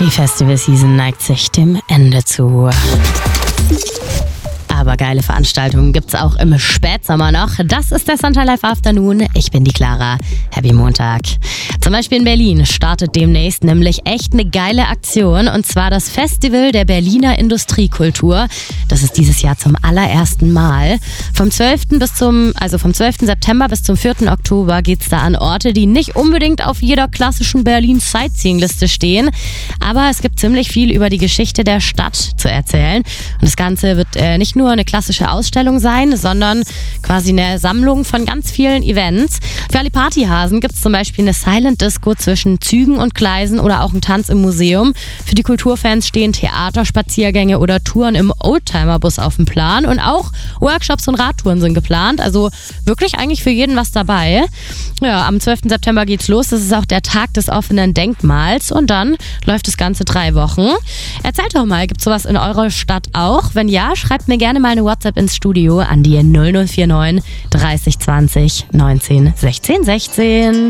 Die Festival-Season neigt sich dem Ende zu. Aber geile Veranstaltungen gibt's auch im Spätsommer noch. Das ist der Sunshine Live Afternoon. Ich bin die Clara. Happy Montag. Zum Beispiel in Berlin startet demnächst nämlich echt eine geile Aktion. Und zwar das Festival der Berliner Industriekultur. Das ist dieses Jahr zum allerersten Mal. Vom 12. September bis zum 4. Oktober geht's da an Orte, die nicht unbedingt auf jeder klassischen Berlin-Sightseeing-Liste stehen. Aber es gibt ziemlich viel über die Geschichte der Stadt zu erzählen. Und das Ganze wird nicht nur eine klassische Ausstellung sein, sondern quasi eine Sammlung von ganz vielen Events. Für alle Partyhasen gibt es zum Beispiel eine Silent Disco zwischen Zügen und Gleisen oder auch einen Tanz im Museum. Für die Kulturfans stehen Theaterspaziergänge oder Touren im Oldtimer-Bus auf dem Plan und auch Workshops und Radtouren sind geplant. Also wirklich eigentlich für jeden was dabei. Ja, am 12. September geht's los. Das ist auch der Tag des offenen Denkmals und dann läuft das Ganze 3 Wochen. Erzählt doch mal, gibt's sowas in eurer Stadt auch? Wenn ja, schreibt mir gerne mal eine WhatsApp ins Studio an die 0049 30 20 19 16 16.